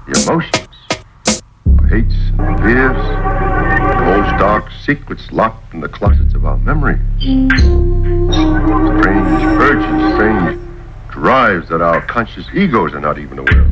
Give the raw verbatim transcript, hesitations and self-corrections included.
the emotions, our hates and fears, those dark secrets locked in the closets of our memory. Strange urges, strange drives that our conscious egos are not even aware of.